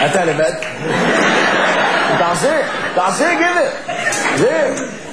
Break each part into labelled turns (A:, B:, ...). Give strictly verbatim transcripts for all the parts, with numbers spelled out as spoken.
A: אתה לבד? תעשה, תעשה גבר. זה.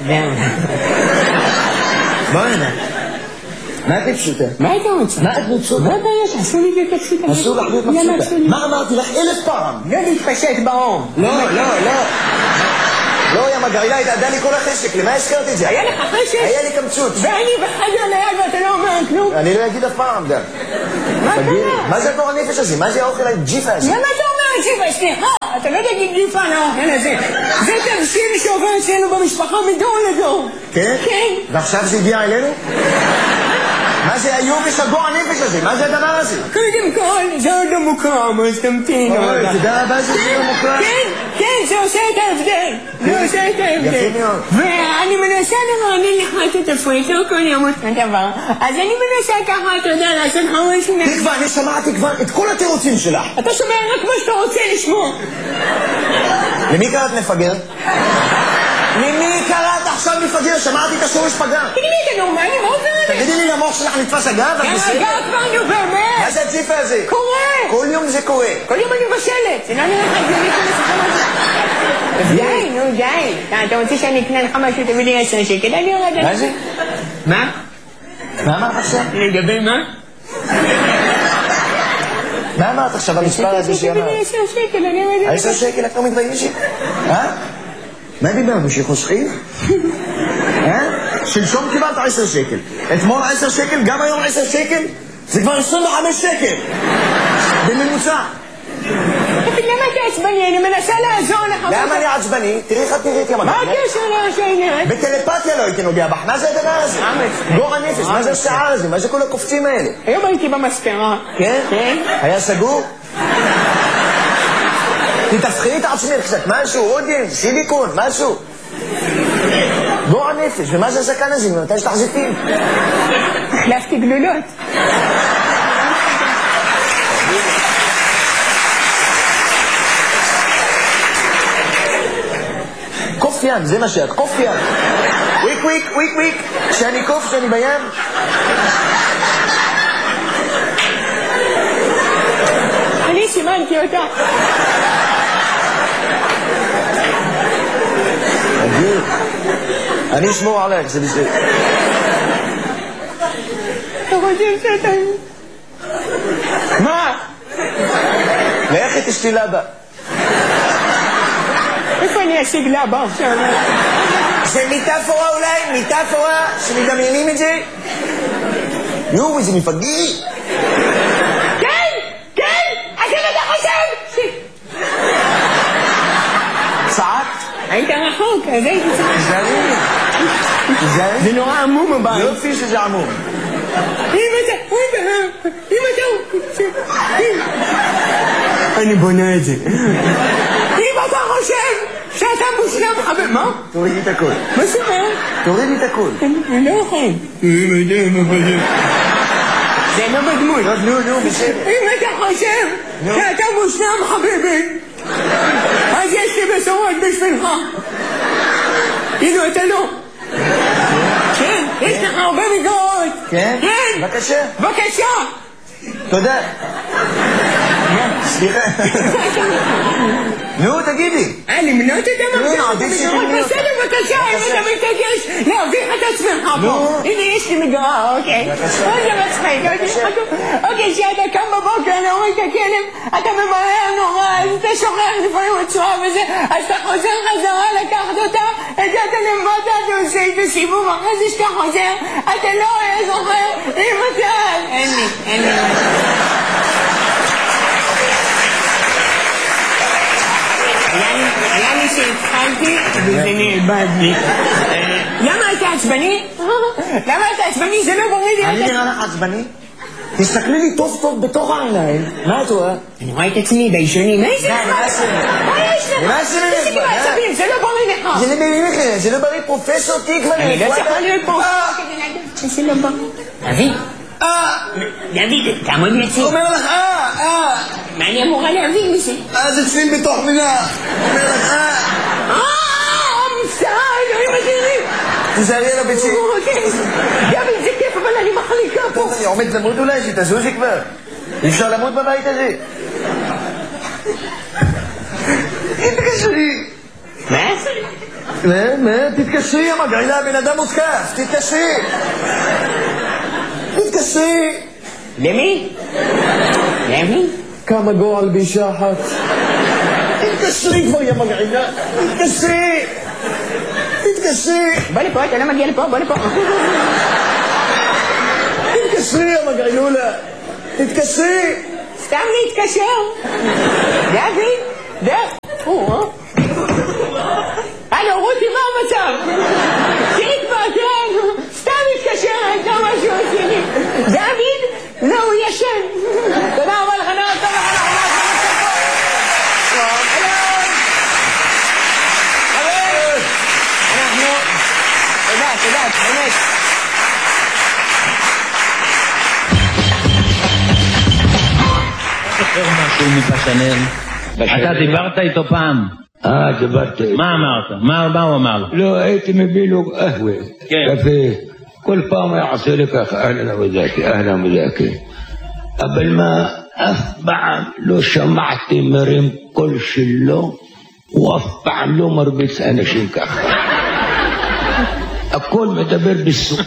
A: בוא הנה. מה את מבסוטה?
B: מה אתה רוצה?
A: מה את מבסוטה?
B: מה הבעיה שעשו לי את מבסוטה?
A: אסור לך להיות מבסוטה. מה אמרתי לך אלף פעם?
B: לא להתפשט באור.
A: לא, לא, לא. לא, יא מגרילה, התעדה לי כל החשק, למה הזכרת את זה?
B: היה לך חשק?
A: היה לי קמצוץ.
B: ואני בחדר ליד ואתה לא אומר כלום?
A: אני לא אגיד אף פעם, דה.
B: מה קרה?
A: מה זה הגור הנפש הזה? מה זה האוכל הג'יפה הזה?
B: למה אתה אומר ג'יפה? סליחה, אתה לא תגיד ג'יפה על האוכל הזה. זה תבשיל שעובר אצלנו במשפחה מדור לדור.
A: כן?
B: כן.
A: ועכשיו זה הגיע אלינו? מה זה היובש הגור הנפש הזה? מה זה הדבר הזה?
B: קודם כל, זה עוד לא מוקרם, אז תמתין.
A: אוי, תדע רבה שזה לא מוקרם.
B: כן, כן, זה עושה את ההבדל. זה עושה את ההבדל.
A: יפה מאוד.
B: ואני מנסה לרענן לך את התפריט, לא כל יום אותו דבר. אז אני מנסה ככה, אתה יודע, לעשות חמש מאה.
A: תקווה, אני שמעתי כבר את כל התירוצים שלך.
B: אתה שומע רק מה שאתה רוצה לשמוע.
A: למי קראת מפגר? למי קראת עכשיו מפגר? שמעתי את השורש פגר.
B: תגידי לי, אתה נורמלי, מה עובר עליך?
A: תגידי לי, למוח שלך נתפס אגב?
B: גם אגב כבר, נו באמת.
A: מה זה הג'יפה הזה?
B: קורה.
A: כל יום זה קורה.
B: כל יום אני מבשלת. זה לא נראה לך הגיוני כל הסיפור הזה. די, נו די. אתה רוצה שאני אקנה לך משהו, תביא לי עשר שקל, אני יורד עליך.
A: מה זה?
B: מה?
A: מה אמרת עכשיו?
B: לגבי מה?
A: מה אמרת עכשיו המספר הזה שאמרת?
B: תביא לי עשר שקל, אני יורד עליך.
A: עשר שקל את לא מתביישת? אה? מה דיברנו? שחוסכים? אה? שלשום קיבלת עשר שקל. אתמול עשר שקל, גם היום עשר שקל? זה כבר עשרים וחמש שקל. בממוצע.
B: אבל למה אתה עצבני? אני מנסה לעזור לך.
A: למה אני עצבני? תראי איך את נראית יא מגע.
B: מה הקשר לעניין?
A: בטלפתיה לא הייתי נוגע בך. מה זה הדבר הזה? גור הנפש, מה זה השיער הזה? מה זה כל הקופצים האלה?
B: היום הייתי במספרה.
A: כן?
B: כן.
A: היה סגור? תתפחי את עצמך קצת, משהו, עודים, סיליקון, משהו. גור הנפש, ומה זה הזקן הזה? ממתי יש לך זיתים?
B: החלפתי גלולות.
A: קוף ים, זה מה שאת, קוף ים. וויק וויק, וויק וויק. כשאני קוף, כשאני בים.
B: אני סימנתי אותה.
A: אדיר. אני אשמור עליך, זה בסדר.
B: אתה חושב שאתה... מה?
A: לכי תשתי לבה.
B: איפה אני אשיג לבה עכשיו?
A: זה מיטאפורה אולי? מיטאפורה? שמדמיינים את זה? יואו, איזה מפגיר.
B: כן! כן! אז אם אתה חושב!
A: צעק?
B: היית רחוק, אז הייתי צריך...
A: תזהרי. תזהרי.
B: זה נורא עמום הבית.
A: יופי שזה עמום.
B: אם אתה... אם אתה... אני בונה את זה. אם אתה חושב שאתה מושלם חבר... מה?
A: תורידי את הכל.
B: מה שאומר?
A: תורידי את הכל.
B: אני לא יכול. זה לא בדמות.
A: נו, נו, בסדר.
B: אם אתה חושב שאתה מושלם חביבי, אז יש לי בשורות בשבילך. כאילו אתה לא. כן, יש לך הרבה מגרעות.
A: כן?
B: כן.
A: בבקשה.
B: בבקשה.
A: תודה. סליחה. נו, תגידי.
B: אה, למנות אותם
A: נו,
B: מגרעות?
A: עדיף שתמני אותם.
B: בסדר, בבקשה, אם אתה מתעקש להביך את עצמך פה.
A: נו.
B: הנה, יש לי מגרעה, אוקיי. אוי, זה מצחיק. אוקיי, כשאתה קם בבוקר, אני רואה את הכלב, אתה ממהר נורא, אז אתה שוכח לפעמים הצורה וזה, אז אתה חוזר חזרה לקחת אותה, הגעת למטה, אתה עושה איתו סיבוב, אחרי זה שאתה חוזר, אתה לא זוכר, אם אתה... אין לי, אין לי. היה לי שהתחלתי וזה נאבד לי. למה אתה עצבני? למה אתה עצבני? זה לא בריא לי.
A: אני נראה לך עצבני? תסתכלי לי טוב טוב בתוך העיניים. מה את רואה?
B: אני רואה את עצמי בישונים. איזה
A: די, מה זה?
B: מה יש לך?
A: מה זה?
B: איזה כאילו עצבים, זה לא בריא לך.
A: זה לא בריא לך, זה לא בריא פרופסור תקווה.
B: אני לא צריכה להיות פה. זה לא בריא. אבי.
A: אה!
B: דוד, תעמוד יציב.
A: אומר לך אה! אה!
B: מה אני אמורה להבין מזה?
A: אה, זה צליל בתוך מילה. אומר לך אה!
B: אה! מבצעה, אלוהים אדירים.
A: תזהרי על הביצים.
B: דוד, זה כיף, אבל אני מחליקה פה.
A: טוב, אני עומד למות אולי, שתזוזי כבר. אי אפשר למות בבית הזה. תתקשרי.
B: מה?
A: מה? מה? תתקשרי, יא מגעילה, בן אדם מותקף. תתקשרי. תתקשרי.
B: למי? למי?
A: כמה גועל באישה אחת. תתקשרי כבר, יא מגעילה. תתקשרי. תתקשרי.
B: בוא לפה, אתה לא מגיע לפה, בוא לפה.
A: תתקשרי, יא מגעילולה. תתקשרי.
B: סתם להתקשר. דוד? דוד? הלו, רותי, מה המצב? תקבע, כן. סתם מתקשרת, לא משהו עשיני. דוד? לא, הוא ישן. תודה רבה לך, נאות, טוב לך, אנחנו... תודה, תודה, באמת.
C: משהו מפשנל. אתה דיברת איתו פעם?
D: אה, דיברתי.
C: מה אמרת? מה הוא אמר?
D: לא, הייתי מביא לו קהווה, קפה. כל פעם היה עושה לי ככה, אהלן וזאקי, אהלן וזאקי. אבל מה, אף פעם לא שמעתי מרים קול שלו, ואף פעם לא מרביץ אנשים ככה. הכל מדבר בסוף.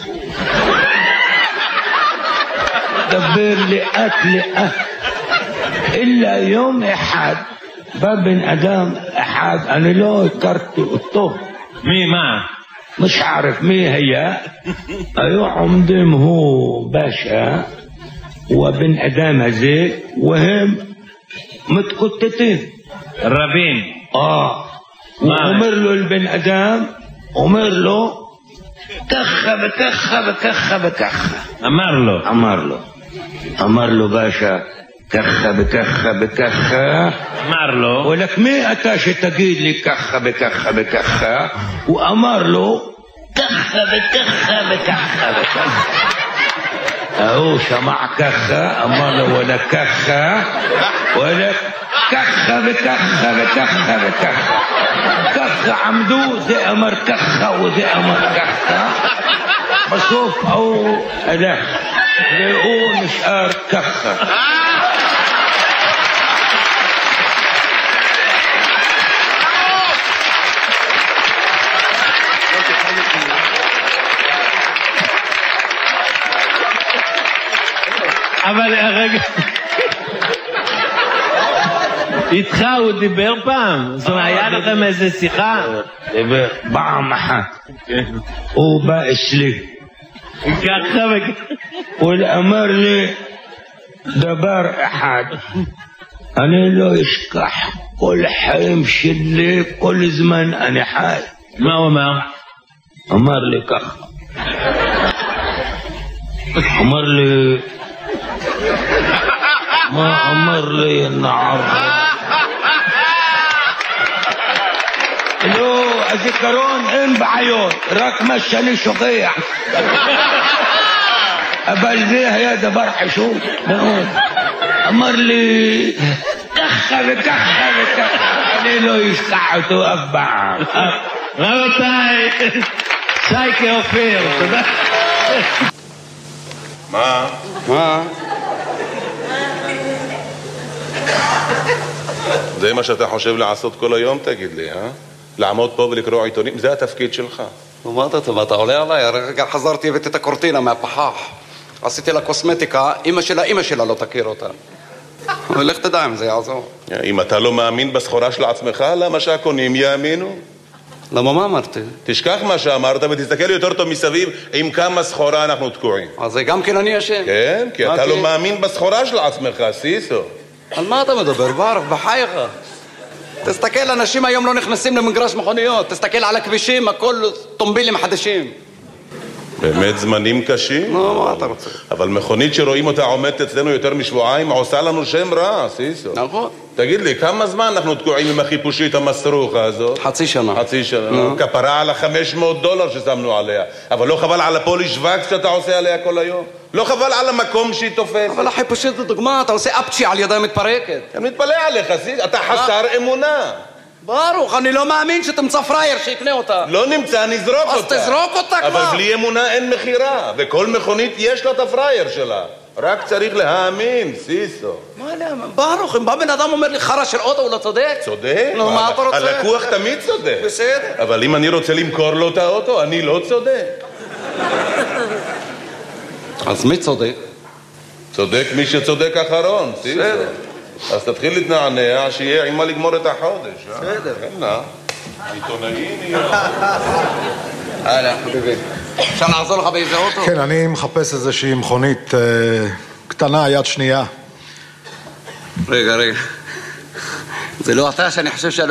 D: מדבר לאט לאט. אלא יום אחד בא בן אדם אחד, אני לא הכרתי אותו.
C: מי, מה?
D: مش عارف مين هي. היו עומדים הוא בשע ובן אדם הזה והם מתקוטטים
C: רבים.
D: אה הוא אומר לו לבן אדם, אומר לו ככה וככה וככה וככה.
C: אמר לו
D: אמר לו אמר לו בשע ככה וככה וככה.
C: אמר לו
D: ולך מי אתה שתגיד לי ככה וככה וככה? הוא אמר לו ככה וככה וככה וככה. הוא שמע ככה, אמר לו וلا ככה וلا ככה וככה וככה וככה. ככה עמדו, זה אמר ככה וזה אמר ככה. בסוף הוא הלך והוא נשאר ככה.
C: אבל רגע, איתך הוא דיבר פעם? זאת אומרת, היה לכם איזה שיחה?
D: דיבר פעם אחת. הוא בא אצלי
C: ככה וככה.
D: הוא אמר לי דבר אחד אני לא אשכח כל חיים שלי, כל זמן אני חי.
C: מה הוא אמר?
D: אמר לי ככה, אמר לי מה אמר לי נער? לא, הזיכרון אין בעיות, רק מה שאני שוכח. אבל זה היה דבר חשוב מאוד. אמר לי ככה וככה וככה, אני לא אשכח אותו אף פעם.
C: רבותיי, שייקה אופיר, תודה.
E: מה?
D: מה?
E: זה מה שאתה חושב לעשות כל היום, תגיד לי, אה? לעמוד פה ולקרוא עיתונים, זה התפקיד שלך.
F: מה אתה, אתה עולה עליי? הרגע חזרתי הבאתי את הקורטינה מהפחח. עשיתי לה קוסמטיקה, אמא שלה, אמא שלה לא תכיר אותה. ולך תדע אם זה יעזור.
E: אם אתה לא מאמין בסחורה של עצמך, למה שהקונים יאמינו?
F: למה מה אמרתי?
E: תשכח מה שאמרת ותסתכל יותר טוב מסביב עם כמה סחורה אנחנו תקועים.
F: אז זה גם כן אני אשם.
E: כן, כי אתה לא מאמין בסחורה של עצמך, סיסו.
F: על מה אתה מדבר? ברוך, בחייך. תסתכל, אנשים היום לא נכנסים למגרש מכוניות. תסתכל על הכבישים, הכל טומבילים חדשים.
E: באמת זמנים קשים?
F: נו, מה אתה רוצה?
E: אבל מכונית שרואים אותה עומדת אצלנו יותר משבועיים עושה לנו שם רע, סיסו.
F: נכון.
E: תגיד לי, כמה זמן אנחנו תקועים עם החיפושית המסרוכה הזאת?
F: חצי שנה.
E: חצי שנה. כפרה על ה-חמש מאות דולר ששמנו עליה. אבל לא חבל על הפוליש וקס שאתה עושה עליה כל היום? לא חבל על המקום שהיא תופסת?
F: אבל החיפושית זו דוגמה, אתה עושה אפצ'י על ידיים מתפרקת.
E: אני מתפלא עליך, אתה חסר אמונה.
F: ברוך, אני לא מאמין שתמצא פרייר שיקנה אותה.
E: לא נמצא, נזרוק אותה.
F: אז תזרוק אותה כבר.
E: אבל בלי אמונה אין מחירה, וכל מכונית יש לה את הפרייר שלה. רק צריך להאמין, סיסו.
F: מה להאמין? ברוך, אם בא בן אדם אומר לי חרא של אוטו, הוא לא צודק?
E: צודק?
F: נו, מה אתה רוצה?
E: הלקוח תמיד צודק.
F: בסדר.
E: אבל אם אני רוצה למכור לו את האוטו, אני לא צודק.
F: אז מי צודק?
E: צודק מי שצודק אחרון, סיסו.
F: בסדר.
E: אז תתחיל להתנענע, שיהיה עם מה לגמור את החודש.
F: בסדר.
E: כן, נא. עיתונאי נהיה.
F: הלאה, חביבי. אפשר לעזור לך באיזה אוטו?
G: כן, אני מחפש איזושהי מכונית אה, קטנה, יד שנייה.
F: רגע, רגע. זה לא אתה שאני חושב שאני